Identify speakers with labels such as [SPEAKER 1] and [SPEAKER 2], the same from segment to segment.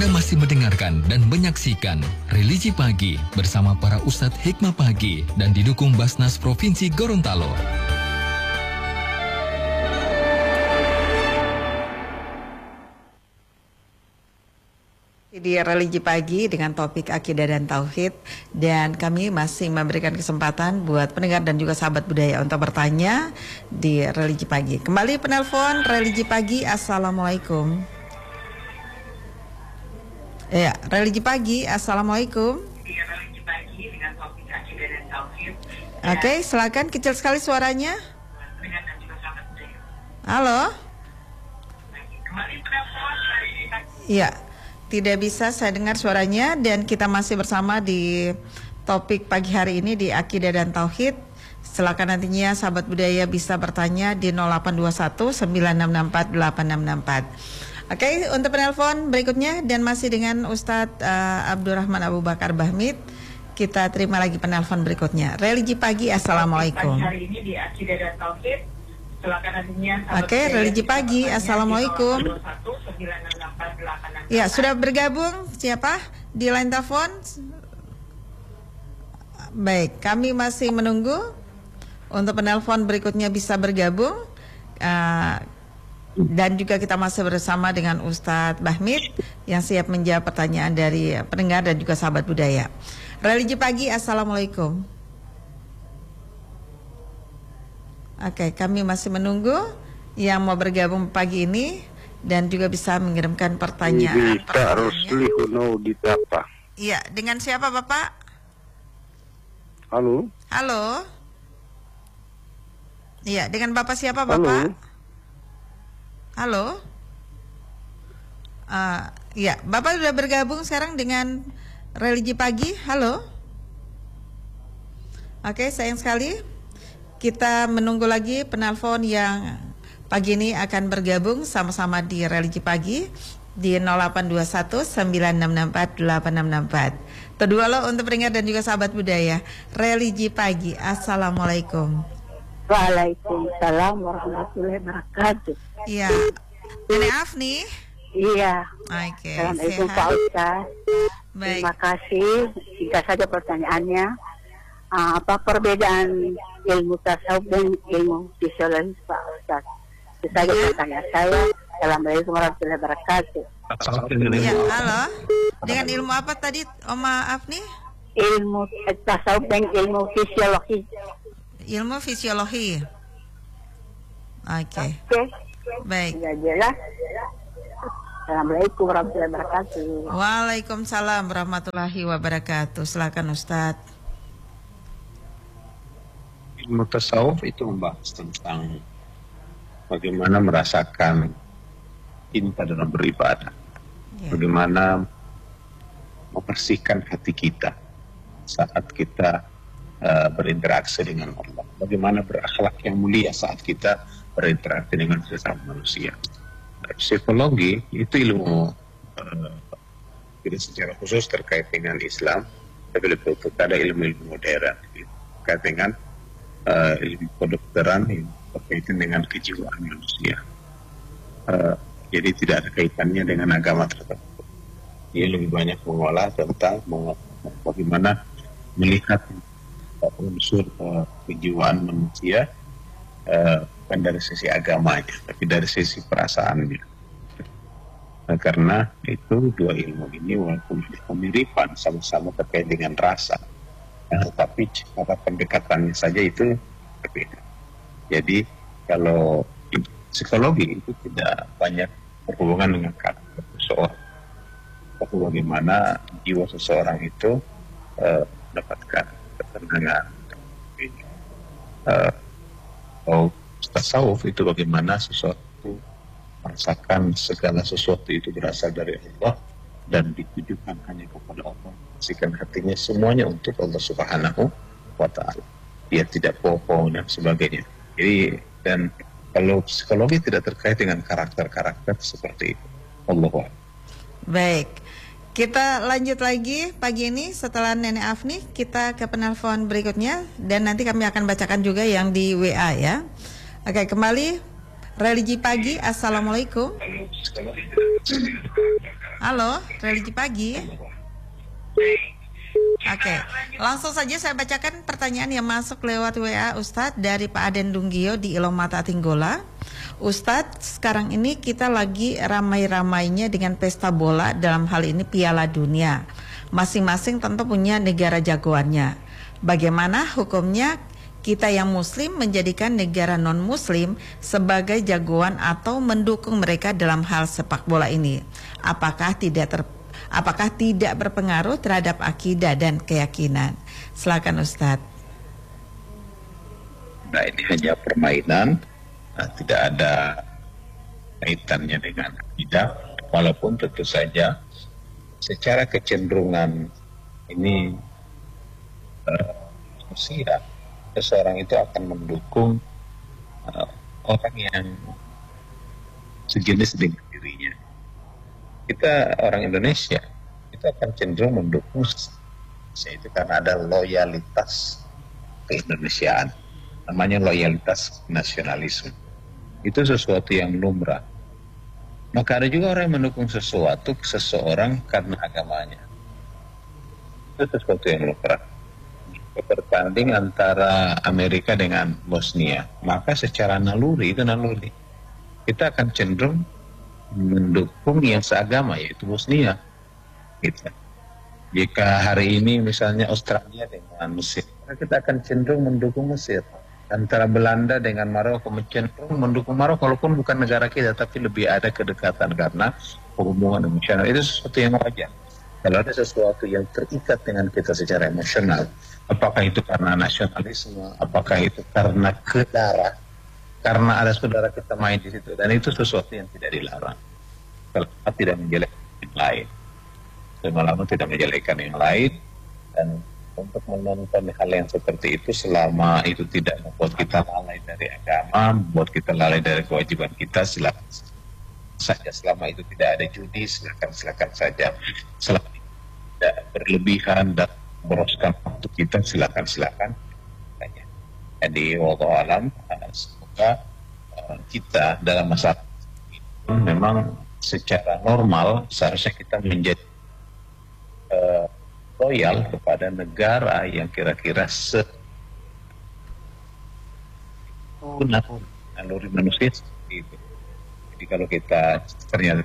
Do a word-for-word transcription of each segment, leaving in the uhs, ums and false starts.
[SPEAKER 1] Anda masih mendengarkan dan menyaksikan Religi Pagi bersama para Ustadz Hikmah Pagi dan didukung Basnas Provinsi Gorontalo.
[SPEAKER 2] Di Religi Pagi dengan topik akidah dan tauhid, dan kami masih memberikan kesempatan buat pendengar dan juga sahabat budaya untuk bertanya di Religi Pagi. Kembali penelpon Religi Pagi. Assalamualaikum. Ya, Religi Pagi. Assalamualaikum.
[SPEAKER 3] Iya, Religi Pagi dengan topik akidah dan tauhid.
[SPEAKER 2] Oke, okay, silakan, kecil sekali suaranya. Halo.
[SPEAKER 3] Kembali penelpon Religi Pagi.
[SPEAKER 2] Iya, tidak bisa saya dengar suaranya, dan kita masih bersama di topik pagi hari ini di akidah dan tauhid. Silakan nantinya sahabat budaya bisa bertanya di nol delapan dua satu sembilan enam enam empat delapan enam enam empat. Oke, okay, untuk penelpon berikutnya dan masih dengan Ustadz uh, Abdurrahman Abu Bakar Bahmid, kita terima lagi penelpon berikutnya. Religi Pagi. Assalamualaikum.
[SPEAKER 3] Pagi hari ini di akidah dan tauhid. Silakan nantinya.
[SPEAKER 2] Oke, okay, Religi Pagi. Assalamualaikum. Ya, sudah bergabung siapa di line telepon? Baik, kami masih menunggu untuk penelpon berikutnya bisa bergabung. Uh, Dan juga kita masih bersama dengan Ustadz Bahmid yang siap menjawab pertanyaan dari pendengar dan juga sahabat budaya. Religi Pagi. Assalamualaikum. Oke, kami masih menunggu yang mau bergabung pagi ini dan juga bisa mengirimkan pertanyaan. Iya, dengan siapa Bapak?
[SPEAKER 4] Halo.
[SPEAKER 2] Halo. Iya, dengan Bapak siapa Bapak? Halo. Halo, uh, ya, Bapak sudah bergabung sekarang dengan Religi Pagi. Halo, oke, sayang sekali kita menunggu lagi penelpon yang pagi ini akan bergabung sama-sama di Religi Pagi di nol delapan dua satu sembilan enam enam empat delapan enam enam empat. Kedua lo untuk pendengar dan juga sahabat budaya Religi Pagi. Assalamualaikum.
[SPEAKER 5] Waalaikumsalam warahmatullahi wabarakatuh.
[SPEAKER 2] Iya, Nenek Afni.
[SPEAKER 5] Iya.
[SPEAKER 2] Oke.
[SPEAKER 5] Assalamualaikum Pak Ustaz.
[SPEAKER 2] Baik.
[SPEAKER 5] Terima kasih. Singkat saja pertanyaannya. Uh, apa perbedaan ilmu tasawuf dan ilmu fisiologis Pak Ustaz? Itu saja pertanyaan saya. Assalamualaikum warahmatullahi wabarakatuh.
[SPEAKER 2] Iya, halo. Dengan ilmu apa tadi, Oma Afni?
[SPEAKER 5] Ilmu tasawuf dan ilmu fisiologi.
[SPEAKER 2] Ilmu fisiologi. Oke. Okay.
[SPEAKER 5] Okay.
[SPEAKER 2] Baik.
[SPEAKER 5] Ya, jelas. Assalamualaikum warahmatullahi wabarakatuh.
[SPEAKER 2] Waalaikumsalam warahmatullahi wabarakatuh. Silakan Ustadz.
[SPEAKER 4] Ilmu tasawuf itu membahas tentang bagaimana merasakan cinta dalam beribadah. Ya. Bagaimana membersihkan hati kita saat kita uh, berinteraksi dengan Allah. Bagaimana berakhlak yang mulia saat kita berinteraksi dengan sesama manusia. Psikologi itu ilmu uh, tidak secara khusus terkait dengan Islam, tapi lebih kepada ilmu-ilmu modern terkait dengan uh, ilmu kedokteran yang berkaitan dengan kejiwaan manusia. Uh, jadi tidak ada kaitannya dengan agama tertentu. Ia lebih banyak mengolah tentang bagaimana melihat unsur uh, kejiwaan manusia. Uh, bukan dari sisi agamanya, tapi dari sisi perasaannya. Nah, karena itu dua ilmu ini walaupun kemiripan sama-sama terkait dengan rasa, nah, tetapi cara pendekatannya saja itu berbeda. Jadi kalau psikologi itu tidak banyak berhubungan dengan karakter seseorang, tapi bagaimana jiwa seseorang itu uh, mendapatkan ketenangan. Uh, oh, tasawuf itu bagaimana sesuatu merasakan segala sesuatu itu berasal dari Allah dan ditujukan hanya kepada Allah, pastikan hatinya semuanya untuk Allah Subhanahu wa Ta'ala. Dia tidak bohong dan sebagainya. Jadi, dan kalau psikologi tidak terkait dengan karakter-karakter seperti itu. Allah.
[SPEAKER 2] Baik, kita lanjut lagi pagi ini setelah Nenek Afni, kita ke penelpon berikutnya dan nanti kami akan bacakan juga yang di W A ya. Oke, kembali Religi Pagi. Assalamualaikum. Halo, Religi Pagi. Oke, langsung saja saya bacakan pertanyaan yang masuk lewat W A Ustadz dari Pak Aden Dunggio di Ilomata Tinggola. Ustadz, sekarang ini kita lagi ramai-ramainya dengan pesta bola, dalam hal ini Piala Dunia. Masing-masing tentu punya negara jagoannya. Bagaimana hukumnya kita yang muslim menjadikan negara non-muslim sebagai jagoan atau mendukung mereka dalam hal sepak bola ini? Apakah tidak ter Apakah tidak berpengaruh terhadap akidah dan keyakinan? Silakan Ustadz.
[SPEAKER 4] Nah, ini hanya permainan, nah, tidak ada kaitannya dengan akidah, walaupun tentu saja secara kecenderungan ini uh, manusia, seseorang itu akan mendukung uh, orang yang sejenis dengan dirinya. Kita orang Indonesia itu akan cenderung mendukung itu karena ada loyalitas keindonesiaan, namanya loyalitas nasionalisme. Itu sesuatu yang lumrah. Maka ada juga orang yang mendukung sesuatu seseorang karena agamanya. Itu sesuatu yang lumrah. Bertanding antara Amerika dengan Bosnia, maka secara naluri itu naluri kita akan cenderung mendukung yang seagama, yaitu Bosnia. Gitu. Jika hari ini misalnya Australia dengan Mesir, kita akan cenderung mendukung Mesir. Antara Belanda dengan Maroko, cenderung mendukung Maroko, walaupun bukan negara kita, tapi lebih ada kedekatan karena hubungan emosional. Itu sesuatu yang wajar. Kalau ada sesuatu yang terikat dengan kita secara emosional, apakah itu karena nasionalisme, apakah itu karena kedarah, karena ada saudara kita main di situ, dan itu sesuatu yang tidak dilarang. Kalau tidak menjelekkan yang lain, selama tidak menjelekkan yang lain, dan untuk menonton hal yang seperti itu selama itu tidak membuat kita lalai dari agama, membuat kita lalai dari kewajiban kita, silakan saja. Selama itu tidak ada judi, silakan silakan saja. Selama itu tidak berlebihan dan meroskan waktu kita, silakan silakan. Jadi wallahu alam. Semoga uh, kita dalam masa ini memang secara normal seharusnya kita menjadi uh, loyal kepada negara yang kira-kira se naluri manusia seperti itu. Jadi kalau kita ternyata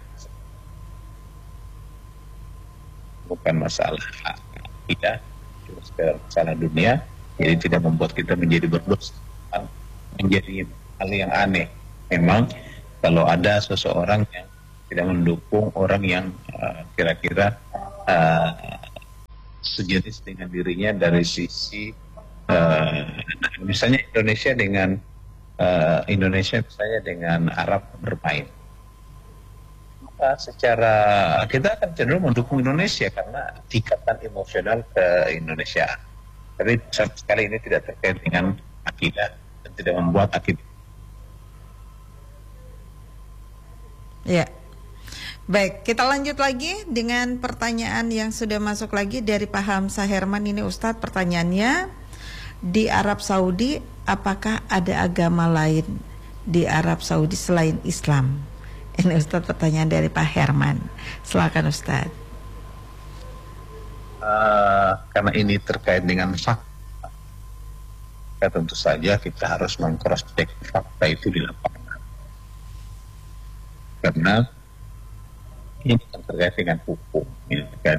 [SPEAKER 4] bukan masalah tidak, cuma sekedar masalah dunia, jadi tidak membuat kita menjadi berdosa, menjadi hal yang aneh. Memang kalau ada seseorang yang tidak mendukung orang yang uh, kira-kira uh, sejenis dengan dirinya dari sisi uh, misalnya Indonesia dengan uh, Indonesia misalnya dengan Arab bermain, maka secara kita akan cenderung mendukung Indonesia karena tingkatan emosional ke Indonesia. Tapi sekali ini tidak terkait dengan akidah dan tidak membuat akidah.
[SPEAKER 2] Ya, baik, kita lanjut lagi dengan pertanyaan yang sudah masuk lagi dari Pak Hamzah Herman. Ini Ustadz, pertanyaannya, di Arab Saudi apakah ada agama lain di Arab Saudi selain Islam? Ini Ustadz pertanyaan dari Pak Herman. Silakan Ustadz.
[SPEAKER 4] Uh, karena ini terkait dengan fakta, ya tentu saja kita harus meng-cross-check fakta itu di lapangan. Karena ini bukan terkait dengan hukum, ini terkait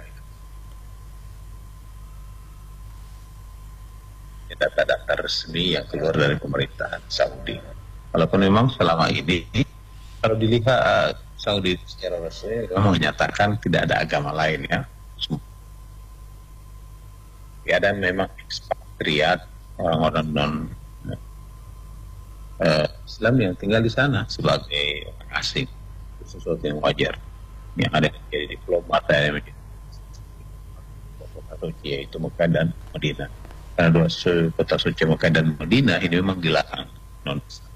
[SPEAKER 4] dengan data-data resmi yang keluar dari pemerintahan Saudi. Walaupun memang selama ini, kalau dilihat uh, Saudi secara resmi memang menyatakan tidak ada agama lain, ya. Ya, dan memang ekspatriat, orang-orang non uh, Islam yang tinggal di sana sebagai orang asing, itu sesuatu yang wajar. Yang ada menjadi diplomat, ada menjadi kota suci, yaitu Mekah dan Madinah. Karena dua kota suci Mekah dan Madinah ini memang dilarang non Islam.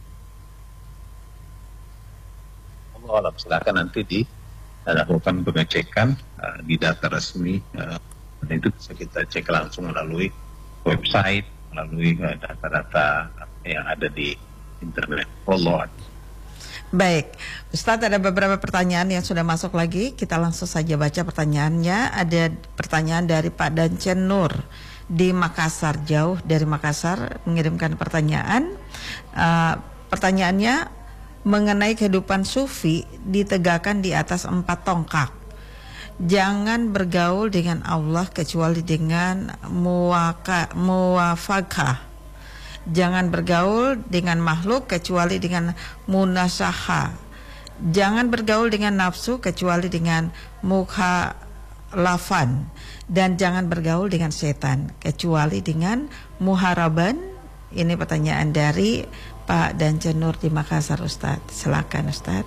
[SPEAKER 4] Allah alam, silakan nanti dilakukan pengecekan uh, di data resmi. Uh, Dan itu bisa kita cek langsung melalui website, melalui data-data yang ada di internet. Allah.
[SPEAKER 2] Baik, Ustadz, ada beberapa pertanyaan yang sudah masuk lagi. Kita langsung saja baca pertanyaannya. Ada pertanyaan dari Pak Dancen Nur di Makassar, jauh dari Makassar, mengirimkan pertanyaan. Uh, pertanyaannya mengenai kehidupan sufi ditegakkan di atas empat tongkak. Jangan bergaul dengan Allah kecuali dengan muwaka, muwafaqah. Jangan bergaul dengan makhluk kecuali dengan munasaha. Jangan bergaul dengan nafsu kecuali dengan mukhalafan. Dan jangan bergaul dengan setan kecuali dengan muharaban. Ini pertanyaan dari Pak Dancen Nur di Makassar, Ustadz. Silakan, Ustadz.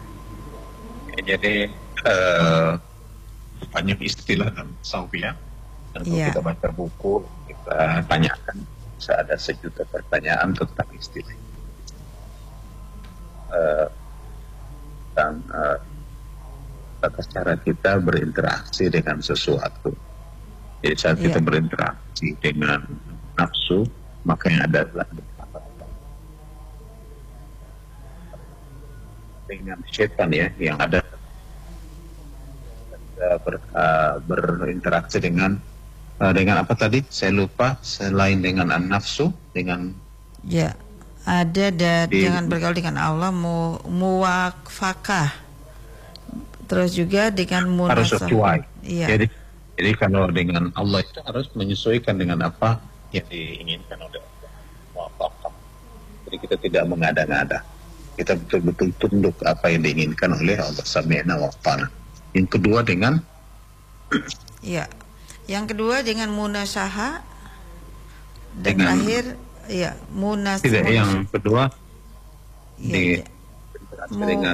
[SPEAKER 4] Jadi uh, banyak istilah dalam tasawuf ya. Dan kalau
[SPEAKER 2] yeah.
[SPEAKER 4] kita baca buku, kita tanyakan, bisa ada sejuta pertanyaan tentang istilah. Uh, dan uh, tata cara kita berinteraksi dengan sesuatu. Jadi saat yeah. kita berinteraksi dengan nafsu, maka yang ada adalah dengan setan ya, yang ada ber, uh, berinteraksi dengan uh, dengan apa tadi? Saya lupa. Selain dengan an-nafsu, dengan
[SPEAKER 2] ya ada dan jangan bergaul dengan Allah, mu, muwafaqah. Terus juga dengan munasah.
[SPEAKER 4] Harus sesuai.
[SPEAKER 2] Ya.
[SPEAKER 4] Jadi jadi kalau dengan Allah itu harus menyesuaikan dengan apa yang diinginkan oleh Allah. Muwafaqah. Jadi kita tidak mengada-ngada. Kita betul-betul tunduk apa yang diinginkan oleh Allah Sami'na wa ata'na. Yang kedua dengan
[SPEAKER 2] ya. Yang kedua dengan munasaha, dan
[SPEAKER 4] dengan,
[SPEAKER 2] terakhir ya munas.
[SPEAKER 4] Tidak,
[SPEAKER 2] munas,
[SPEAKER 4] yang kedua
[SPEAKER 2] ya,
[SPEAKER 4] di
[SPEAKER 2] ya. Mu, dengan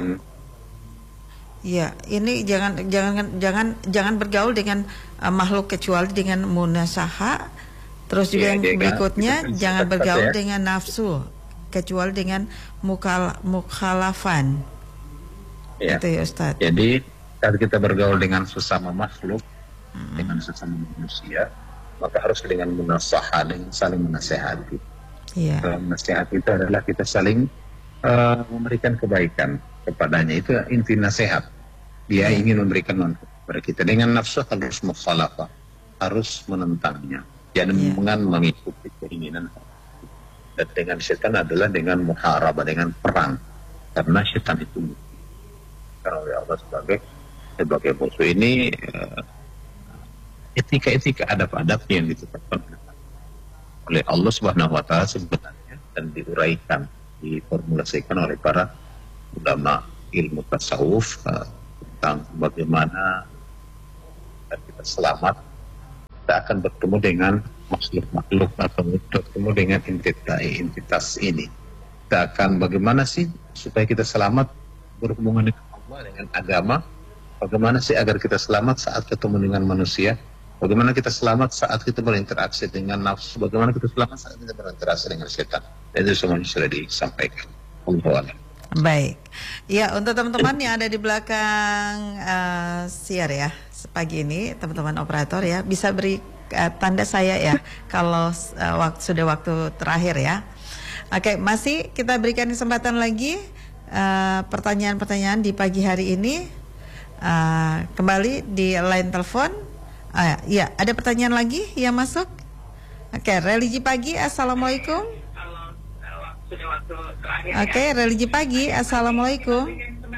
[SPEAKER 2] ya, ini jangan jangan jangan jangan bergaul dengan uh, makhluk kecuali dengan munasaha. Terus juga ya, yang berikutnya kan, jangan bergaul ya. dengan nafsu kecuali dengan mukal, mukhalafan.
[SPEAKER 4] Ya.
[SPEAKER 2] Itu ya, Ustaz.
[SPEAKER 4] Jadi saat kita bergaul dengan sesama makhluk, hmm. dengan sesama manusia, maka harus dengan munasaha, dengan saling menasehati.
[SPEAKER 2] Ya.
[SPEAKER 4] Dalam nasihat itu adalah kita saling uh, memberikan kebaikan kepadanya. Itu inti nasihat. Dia ya. ingin memberikan manfaat kepada kita. Dengan nafsu harus mukhalafah, harus menentangnya, jangan ya. mengikuti keinginan. Dan dengan setan adalah dengan muharabah, dengan perang, karena setan itu karena oleh Allah sebagai sebagai musuh. Ini uh, etika-etika adab-adab yang ditetapkan oleh Allah Subhanahu Wa Taala sebenarnya dan diuraikan, diformulasikan oleh para ulama ilmu tasawuf uh, tentang bagaimana kita selamat. Kita akan bertemu dengan makhluk-makhluk atau bertemu dengan entitas, entitas ini. Kita akan bagaimana sih supaya kita selamat berhubungan dengan Allah, dengan agama. Bagaimana sih agar kita selamat saat ketemu dengan manusia. Bagaimana kita selamat saat kita berinteraksi dengan nafsu. Bagaimana kita selamat saat kita berinteraksi dengan setan. Dan itu semuanya sudah disampaikan. Allah.
[SPEAKER 2] Baik. Ya, untuk teman-teman yang ada di belakang uh, siar ya pagi ini, teman-teman operator ya, bisa beri uh, tanda saya ya kalau uh, waktu, sudah waktu terakhir ya. Oke, masih kita berikan kesempatan lagi uh, pertanyaan-pertanyaan di pagi hari ini. Uh, kembali di line telepon. Uh, ya, ada pertanyaan lagi yang masuk. Oke, religi pagi. Assalamualaikum. Oke, okay, religi pagi. Assalamualaikum.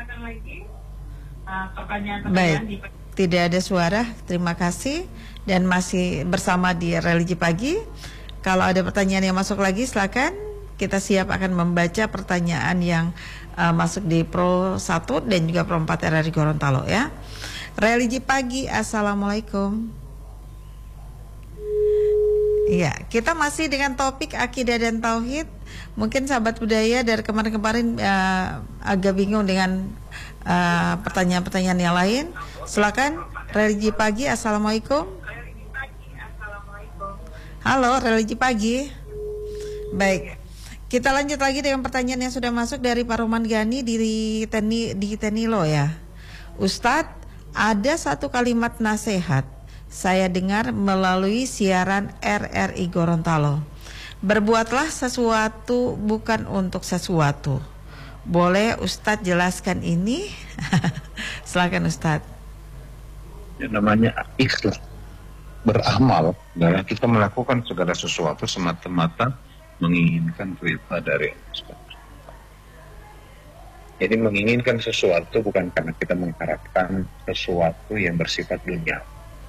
[SPEAKER 2] Baik, tidak ada suara. Terima kasih. Dan masih bersama di religi pagi. Kalau ada pertanyaan yang masuk lagi, silakan. Kita siap akan membaca pertanyaan yang uh, masuk di Pro satu dan juga Pro empat R R I Gorontalo ya. Religi pagi. Assalamualaikum. Iya, kita masih dengan topik akidah dan tauhid. Mungkin sahabat budaya dari kemarin-kemarin uh, agak bingung dengan uh, pertanyaan-pertanyaan yang lain. Silakan, religi pagi. Assalamualaikum. Halo, religi pagi. Baik, kita lanjut lagi dengan pertanyaan yang sudah masuk dari Pak Roman Gani di Teni, di Tenilo ya. Ustadz, ada satu kalimat nasihat saya dengar melalui siaran R R I Gorontalo. Berbuatlah sesuatu bukan untuk sesuatu. Boleh Ustadz jelaskan ini? Silakan Ustadz.
[SPEAKER 4] Yang namanya ikhlas beramal dalam kita melakukan segala sesuatu semata-mata menginginkan ridha dari Allah. Jadi menginginkan sesuatu bukan karena kita mengharapkan sesuatu yang bersifat dunia.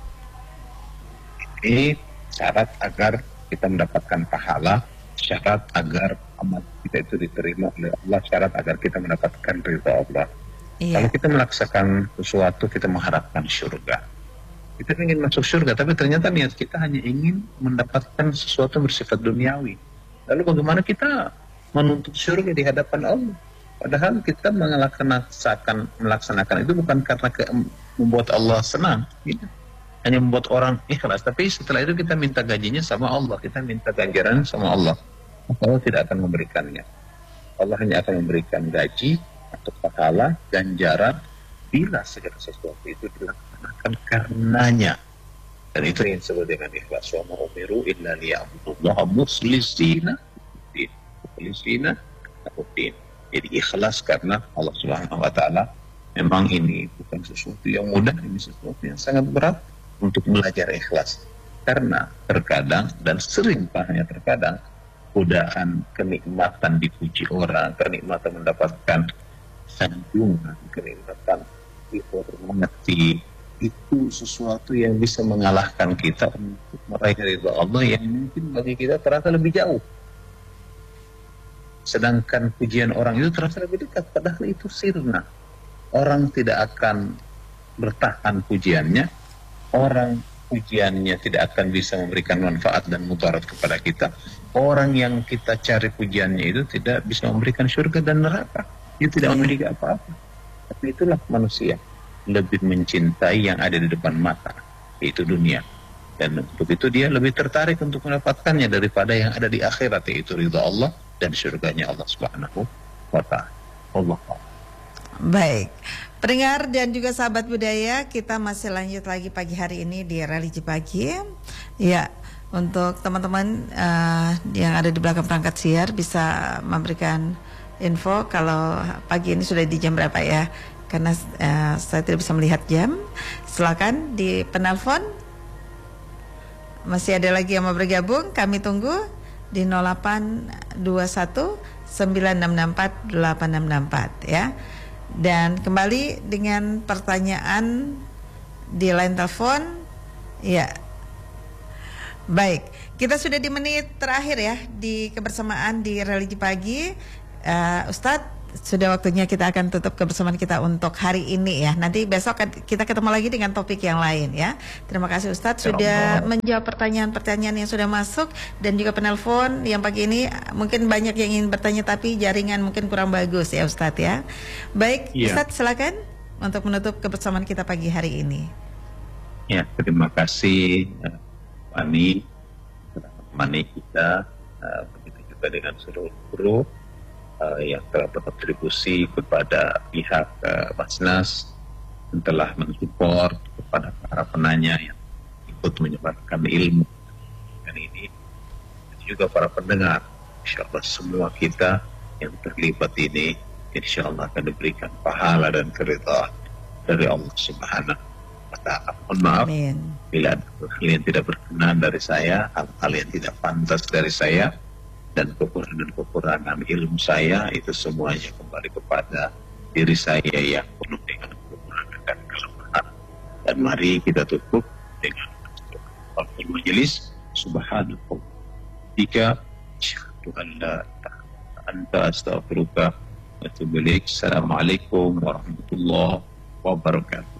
[SPEAKER 4] Ini syarat agar kita mendapatkan pahala, syarat agar amal kita itu diterima oleh Allah, syarat agar kita mendapatkan ridha Allah. Iya. Kalau kita melaksanakan sesuatu, kita mengharapkan surga. Kita ingin masuk surga, tapi ternyata niat kita hanya ingin mendapatkan sesuatu bersifat duniawi. Lalu bagaimana kita menuntut surga di hadapan Allah? Padahal kita melaksanakan melaksanakan itu bukan karena ke, membuat Allah senang, gitu. Hanya membuat orang ikhlas. Tapi setelah itu kita minta gajinya sama Allah, kita minta ganjaran sama Allah. Allah tidak akan memberikannya. Allah hanya akan memberikan gaji atau pahala, ganjaran bila segala sesuatu itu dilaksanakan karenanya. Dan itu yang disebut dengan ikhlas. Wa ma umiru illa liya'budullaha muslisina muslisina lahud-din. Jadi ikhlas karena Allah Subhanahu wa taala. Memang ini bukan sesuatu yang mudah, ini sesuatu yang sangat berat untuk belajar ikhlas. Karena terkadang dan sering banyak terkadang godaan kenikmatan dipuji orang, kenikmatan mendapatkan sanjungan, kenikmatan dihormati, itu sesuatu yang bisa mengalahkan kita untuk meraih ridha Allah yang mungkin bagi kita terasa lebih jauh. Sedangkan pujian orang itu terasa lebih dekat, padahal itu sirna. Orang tidak akan bertahan pujiannya, orang pujiannya tidak akan bisa memberikan manfaat dan mudarat kepada kita. Orang yang kita cari pujiannya itu tidak bisa memberikan surga dan neraka. Dia tidak memiliki apa-apa. Tapi itulah manusia lebih mencintai yang ada di depan mata, yaitu dunia. Dan untuk itu dia lebih tertarik untuk mendapatkannya daripada yang ada di akhirat, yaitu ridha Allah dan surganya Allah Subhanahu wa ta'ala. Allah.
[SPEAKER 2] Baik, pendengar dan juga sahabat budaya, kita masih lanjut lagi pagi hari ini di Religi Pagi. Ya, untuk teman-teman uh, yang ada di belakang perangkat siar bisa memberikan info kalau pagi ini sudah di jam berapa ya, karena uh, saya tidak bisa melihat jam. Silakan di penelpon. Masih ada lagi yang mau bergabung, kami tunggu di nol delapan dua satu sembilan enam enam empat delapan enam enam empat ya. Dan kembali dengan pertanyaan di line telepon. Ya. Baik, kita sudah di menit terakhir ya di kebersamaan di Religi Pagi. uh, Ustadz, sudah waktunya kita akan tutup kebersamaan kita untuk hari ini ya. Nanti besok kita ketemu lagi dengan topik yang lain ya. Terima kasih Ustadz sudah menjawab pertanyaan-pertanyaan yang sudah masuk, dan juga penelpon yang pagi ini mungkin banyak yang ingin bertanya tapi jaringan mungkin kurang bagus ya Ustadz ya. Baik ya. Ustadz, silakan untuk menutup kebersamaan kita pagi hari ini.
[SPEAKER 4] Ya, terima kasih Fani, Mani kita, uh, begitu juga dengan seluruh guru Uh, yang telah berkontribusi kepada pihak uh, Basnas, yang telah mensupport kepada para penanya yang ikut menyebarkan ilmu dan ini, dan juga para pendengar. Insya Allah semua kita yang terlibat ini insya Allah akan diberikan pahala dan keridhaan dari Allah Subhanahu wa ta'ala. Mohon maaf Amin. Bila ada hal yang tidak berkenan dari saya, hal-hal yang tidak pantas dari saya, dan kekurangan-kekurangan ilmu saya, itu semuanya kembali kepada diri saya yang penuh dengan kekurangan dan kelemahan. Dan mari kita tutup dengan majelis subhanallah tiga syahadu an la anta astaghfiruka wa atubu ilaik. Assalamualaikum warahmatullahi wabarakatuh.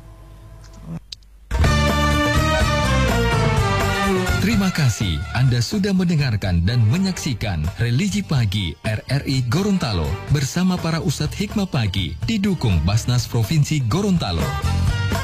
[SPEAKER 1] Terima kasih Anda sudah mendengarkan dan menyaksikan Religi Pagi R R I Gorontalo bersama para Ustadz Hikmah Pagi didukung Basnas Provinsi Gorontalo.